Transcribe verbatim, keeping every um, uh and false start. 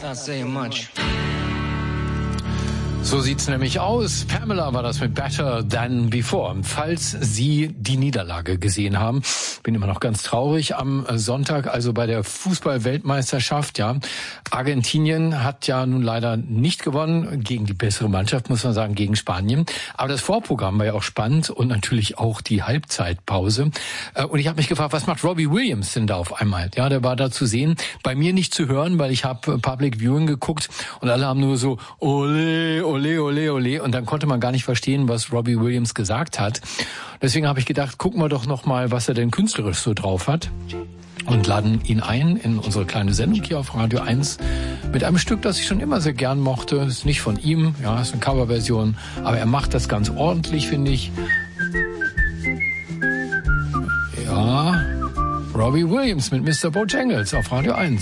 not saying much. So sieht's nämlich aus. Pamela war das mit Better Than Before. Falls Sie die Niederlage gesehen haben, bin immer noch ganz traurig. Am Sonntag, also bei der Fußball-Weltmeisterschaft, ja. Argentinien hat ja nun leider nicht gewonnen, gegen die bessere Mannschaft, muss man sagen, gegen Spanien. Aber das Vorprogramm war ja auch spannend und natürlich auch die Halbzeitpause. Und ich habe mich gefragt, was macht Robbie Williams denn da auf einmal? Ja, der war da zu sehen, bei mir nicht zu hören, weil ich habe Public Viewing geguckt und alle haben nur so ole, ole, ole, ole. Und dann konnte man gar nicht verstehen, was Robbie Williams gesagt hat. Deswegen habe ich gedacht, gucken wir doch noch mal, was er denn künstlerisch so drauf hat. Und laden ihn ein in unsere kleine Sendung hier auf Radio eins mit einem Stück, das ich schon immer sehr gern mochte. Ist nicht von ihm, ja, ist eine Coverversion, aber er macht das ganz ordentlich, finde ich. Ja, Robbie Williams mit Mister Bojangles auf Radio eins.